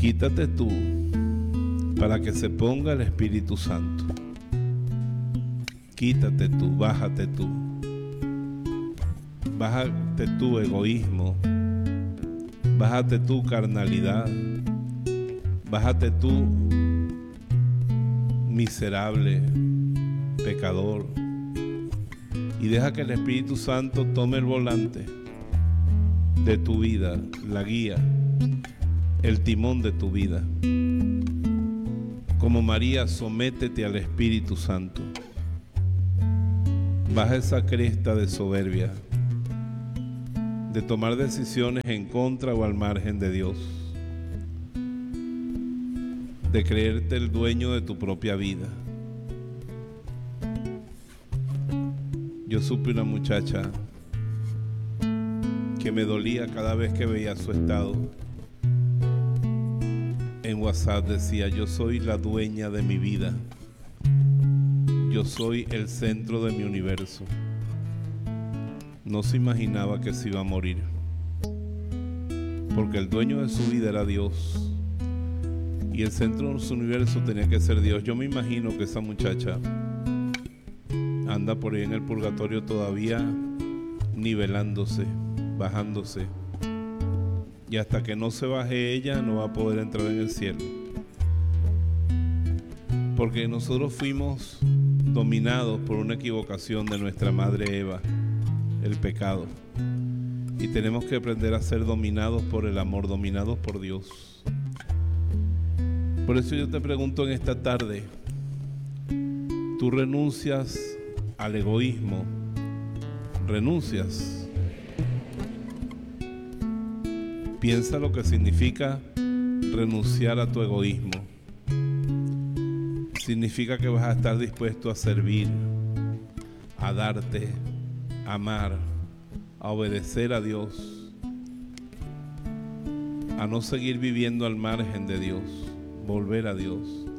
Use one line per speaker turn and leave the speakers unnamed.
Quítate tú para que se ponga el Espíritu Santo. Quítate tú, bájate tú. Bájate tu egoísmo. Bájate tu carnalidad. Bájate tú, miserable, pecador. Y deja que el Espíritu Santo tome el volante de tu vida, la guía, el timón de tu vida. Como María, sométete al Espíritu Santo. Baja esa cresta de soberbia, de tomar decisiones en contra o al margen de Dios, de creerte el dueño de tu propia vida. Yo supe una muchacha que me dolía cada vez que veía su estado. En WhatsApp decía: yo soy la dueña de mi vida. Yo soy el centro de mi universo. No se imaginaba que se iba a morir, porque el dueño de su vida era Dios y el centro de su universo tenía que ser Dios. Yo me imagino que esa muchacha anda por ahí en el purgatorio todavía nivelándose, bajándose, y hasta que no se baje ella no va a poder entrar en el cielo, porque nosotros fuimos dominados por una equivocación de nuestra madre Eva, el pecado, y tenemos que aprender a ser dominados por el amor, dominados por Dios. Por eso yo te pregunto en esta tarde: ¿tú renuncias al egoísmo? ¿Renuncias? Piensa lo que significa renunciar a tu egoísmo. Significa que vas a estar dispuesto a servir, a darte, a amar, a obedecer a Dios, a no seguir viviendo al margen de Dios, volver a Dios.